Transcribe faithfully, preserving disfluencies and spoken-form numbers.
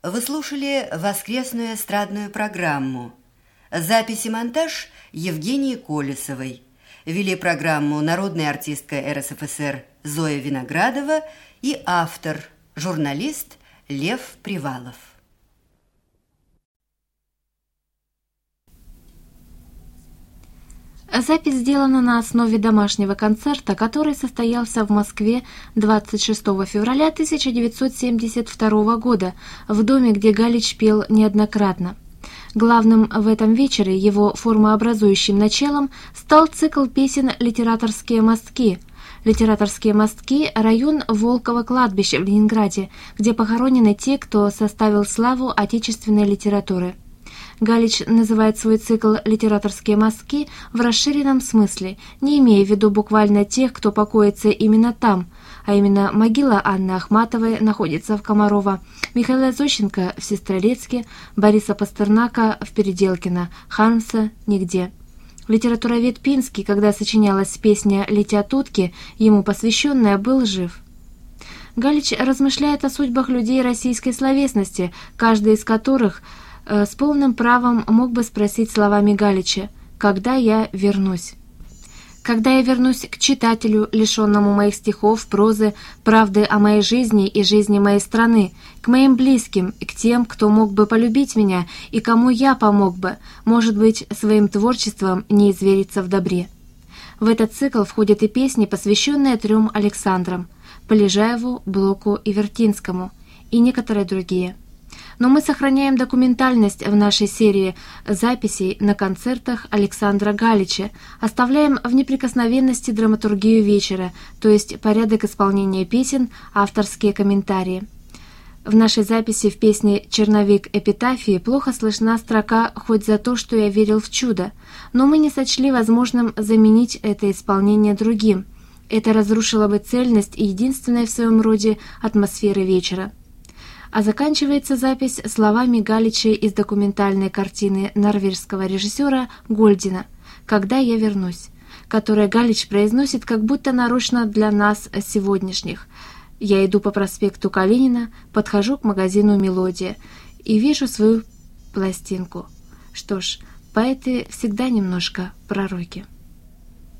Вы слушали воскресную эстрадную программу. Запись и монтаж Евгении Колесовой. Вели программу народная артистка эр эс эф эс эр Зоя Виноградова и автор, журналист Лев Привалов. Запись сделана на основе домашнего концерта, который состоялся в Москве двадцать шестого февраля тысяча девятьсот семьдесят второго года в доме, где Галич пел неоднократно. Главным в этом вечере, его формообразующим началом, стал цикл песен «Литераторские мостки». Литераторские мостки – район Волково кладбища в Ленинграде, где похоронены те, кто составил славу отечественной литературы. Галич называет свой цикл «Литераторские мостки» в расширенном смысле, не имея в виду буквально тех, кто покоится именно там, а именно могила Анны Ахматовой находится в Комарово, Михаила Зощенко в Сестрорецке, Бориса Пастернака в Переделкино, Хармса нигде. Литературовед Пинский, когда сочинялась песня «Летят утки», ему посвященная, был жив. Галич размышляет о судьбах людей российской словесности, каждый из которых с полным правом мог бы спросить словами Галича «Когда я вернусь?». Когда я вернусь к читателю, лишенному моих стихов, прозы, правды о моей жизни и жизни моей страны, к моим близким, к тем, кто мог бы полюбить меня и кому я помог бы, может быть, своим творчеством не извериться в добре. В этот цикл входят и песни, посвященные трем Александрам – Полежаеву, Блоку и Вертинскому, и некоторые другие. Но мы сохраняем документальность в нашей серии записей на концертах Александра Галича, оставляем в неприкосновенности драматургию вечера, то есть порядок исполнения песен, авторские комментарии. В нашей записи в песне «Черновик эпитафии» плохо слышна строка «Хоть за то, что я верил в чудо», но мы не сочли возможным заменить это исполнение другим. Это разрушило бы цельность и единственной в своем роде атмосферы вечера. А заканчивается запись словами Галича из документальной картины норвежского режиссера Гольдина «Когда я вернусь», которое Галич произносит как будто нарочно для нас сегодняшних. Я иду по проспекту Калинина, подхожу к магазину «Мелодия» и вижу свою пластинку. Что ж, поэты всегда немножко пророки.